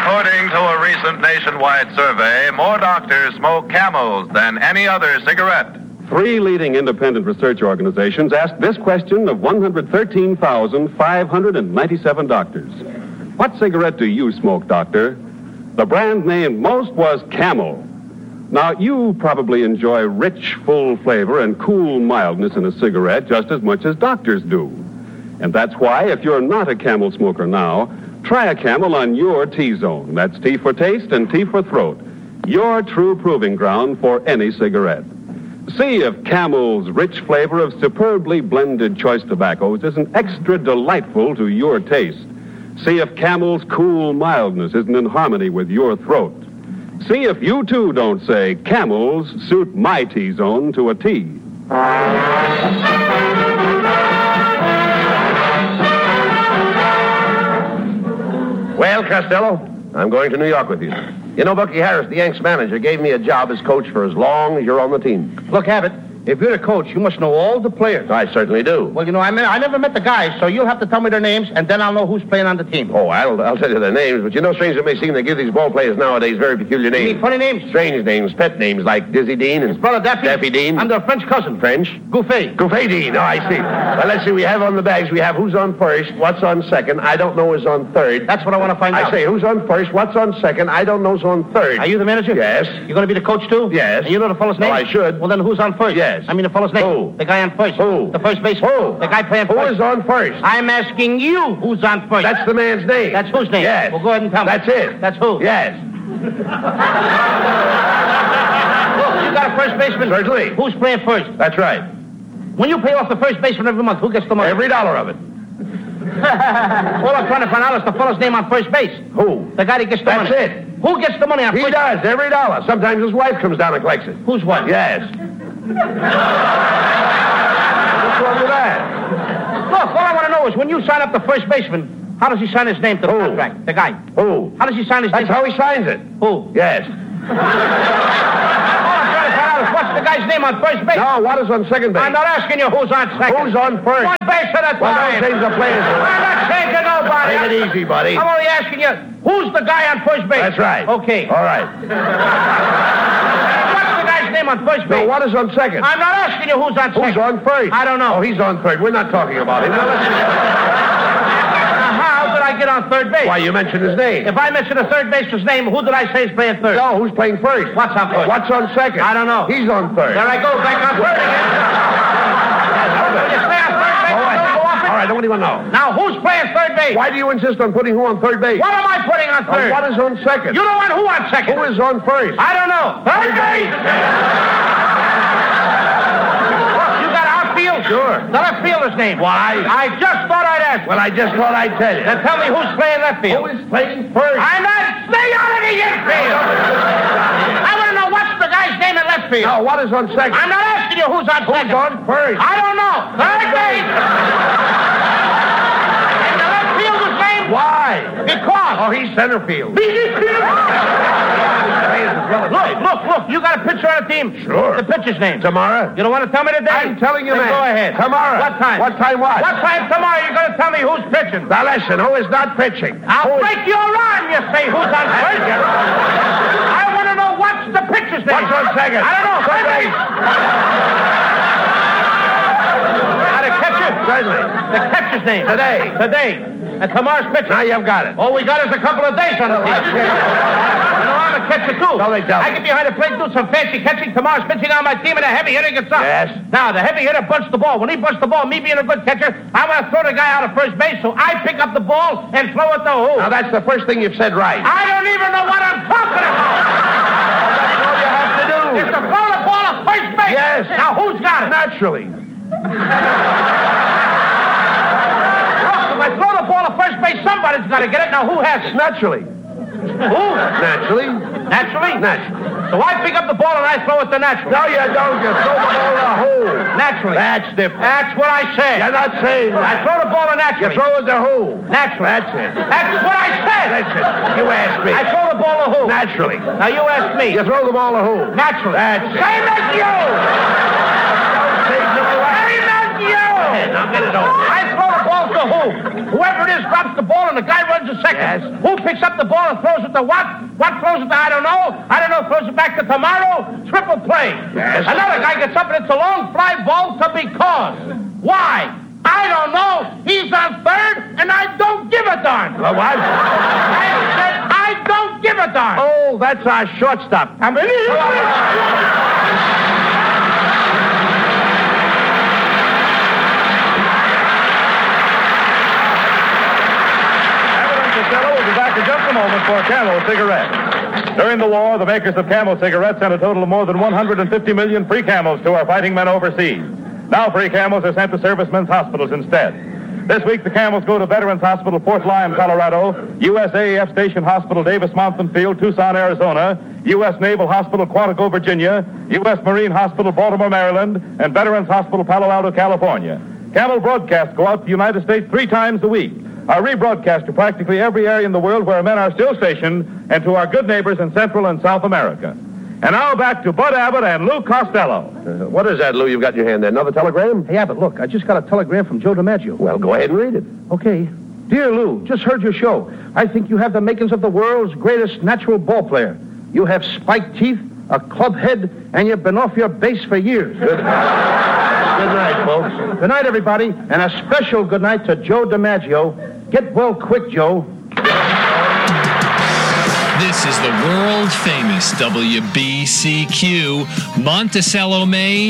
According to a recent nationwide survey, more doctors smoke Camels than any other cigarette. 3 leading independent research organizations asked this question of 113,597 doctors. What cigarette do you smoke, doctor? The brand named most was Camel. Now, you probably enjoy rich, full flavor and cool mildness in a cigarette just as much as doctors do. And that's why, if you're not a Camel smoker now, try a Camel on your T-Zone. That's T for taste and T for throat. Your true proving ground for any cigarette. See if Camel's rich flavor of superbly blended choice tobaccos isn't extra delightful to your taste. See if Camel's cool mildness isn't in harmony with your throat. See if you, too, don't say, Camels suit my T-Zone to a T. Well, Costello, I'm going to New York with you. You know, Bucky Harris, the Yanks manager, gave me a job as coach for as long as you're on the team. Look, Abbott, if you're a coach, you must know all the players. I certainly do. Well, you know, I never met the guys, so you'll have to tell me their names, and then I'll know who's playing on the team. Oh, I'll tell you their names, but you know, strange it may seem, they give these ball players nowadays very peculiar names. You mean funny names? Strange names, pet names, like Dizzy Dean and... His brother Daffy? Daffy Dean. I'm their French cousin. French? Gouffet. Gouffet Dean, oh, I see. Well, let's see, we have on the bags, we have who's on first, what's on second, I don't know who's on third. That's what I want to find out. I say, who's on first, what's on second, I don't know who's on third. Are you the manager? Yes. You're going to be the coach, too? Yes. And you know the fellow's name? Oh, I should. Well, then who's on first? Yes. I mean the fellow's name. Who? The guy on first. Who? The first baseman. Who? The guy playing first. Who is on first? I'm asking you who's on first. That's the man's name. That's whose name? Yes. Well, go ahead and tell me. That's it. That's who? Yes. Look, you got a first baseman. Certainly. Who's playing first? That's right. When you pay off the first baseman every month, who gets the money? Every dollar of it. All I'm trying to find out is the fellow's name on first base. Who? The guy that gets the money. That's it. Who gets the money on He first does, every dollar. Sometimes his wife comes down and collects it. Whose wife? Yes. What's wrong with that? Look, all I want to know is when you sign up the first baseman, how does he sign his name to the contract? The guy. Who? How does he sign his name? That's how he signs it. Who? Yes. All I'm trying to find out is what's the guy's name on first base? No, what is on second base? I'm not asking you who's on second. Who's on first? One base at a time. Well, don't change the players. I'm not changing nobody. Take it easy, buddy. I'm only asking you, who's the guy on first base? That's right. Okay. All right. What's the guy's name on first base? No, what is on second? I'm not asking you who's on second. Who's on first? I don't know. Oh, he's on third. We're not talking about him. Now, listen. How did I get on third base? Why, you mentioned his name. If I mention a third baseman's name, who did I say is playing third? No, who's playing first? What's on first? What's on second? I don't know. He's on third. There I go, back on third again. Will you stay on third base? All right. Don't go off it? All right, I don't even know. Now, who's playing third base? Why do you insist on putting who on third base? What am I putting on third? What is on second? You don't want who on second? Who is on first? I don't know. Third base! You got outfield? Sure. The left fielder's name. Why? I just thought I'd ask. Well, I just thought I'd tell you. Then tell me who's playing left field. Who is playing first? I'm not. Stay out of the infield. I want to know what's the guy's name in left field. No, what is on second? I'm not asking you who's on second. Who's on first? I don't know. Third base. And the left fielder's name? Why? Because. Oh, he's center field. Look. You got a pitcher on the team. Sure. The pitcher's name. Tomorrow? You don't want to tell me today? I'm telling you, Then man. Go ahead. Tomorrow. What time? What time what? What time tomorrow you're going to tell me who's pitching? Now listen, who is not pitching? I'll break your arm, you say, who's on first. I want to know what's the pitcher's name. What's on second? I don't know. Third base. Now the catcher. Certainly. The catcher's name. Today. And tomorrow's pitcher. Now you've got it. All we got is a couple of days on the team. You know, I'm a catcher, too. No, they don't. I get behind the plate, do some fancy catching. Tomorrow's pitching on my team, and a heavy hitter gets up. Yes. Now, the heavy hitter bunts the ball. When he bunts the ball, me being a good catcher, I want to throw the guy out of first base, so I pick up the ball and throw it to who? Now that's the first thing you've said right. I don't even know what I'm talking about. That's all you have to do. It's to throw the ball at first base. Yes. Now, who's got it? Naturally. If I throw the ball at first base, somebody's got to get it. Now, who has it? Naturally. Who? Naturally. Naturally? Naturally. So I pick up the ball and I throw it to Naturally. No, you don't. You throw the ball in a hole. Naturally. That's different. That's what I said. You're not saying I that. throw the ball to You Naturally. throw it to who? Naturally. That's it. That's what I said. Listen, you asked me. I throw the ball to who? Naturally. Now you ask me. You throw the ball to who? Naturally. That's it. Same as you. Don't take them away. Same as you. Now get it over. I throw the ball to who? who. Whoever it is drops the ball and the guy runs a second. Yes. Who picks up the ball and throws it to what? What throws it to I don't know. I don't know, throws it back to tomorrow. Triple play. Yes. Another guy gets up and it's a long fly ball to be caught. Why? I don't know. He's on third and I don't give a darn. What? I said I don't give a darn. Oh, that's our shortstop. I mean, Costello will be back in just a moment for Camel cigarettes. During the war, the makers of Camel cigarettes sent a total of more than 150 million free Camels to our fighting men overseas. Now free Camels are sent to servicemen's hospitals instead. This week, the Camels go to Veterans Hospital, Fort Lyon, Colorado, USAF Station Hospital, Davis-Monthan Field, Tucson, Arizona, U.S. Naval Hospital, Quantico, Virginia, U.S. Marine Hospital, Baltimore, Maryland, and Veterans Hospital, Palo Alto, California. Camel broadcasts go out to the United States 3 times a week. Are rebroadcast to practically every area in the world where men are still stationed, and to our good neighbors in Central and South America. And now back to Bud Abbott and Lou Costello. What is that, Lou, you've got in your hand there? Another telegram? Hey, Abbott, look, I just got a telegram from Joe DiMaggio. Well, go ahead and read it. Okay. Dear Lou, just heard your show. I think you have the makings of the world's greatest natural ball player. You have spiked teeth, a club head, and you've been off your base for years. Good night, folks. Good night, everybody, and a special good night to Joe DiMaggio. Get well quick, Joe. This is the world-famous WBCQ, Monticello, Maine.